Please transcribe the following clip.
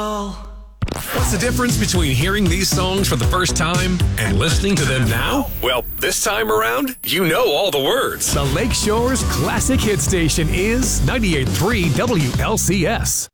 What's the difference between hearing these songs for the first time and listening to them now? Well, this time around, you know all the words. The Lakeshore's classic hit station is 98.3 WLCS.